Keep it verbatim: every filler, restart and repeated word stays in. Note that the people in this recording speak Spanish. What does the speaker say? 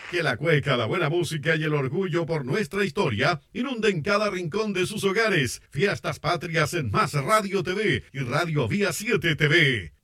Que la cueca, la buena música y el orgullo por nuestra historia inunden cada rincón de sus hogares. Fiestas Patrias en Más Radio T V y Radio Vía siete T V.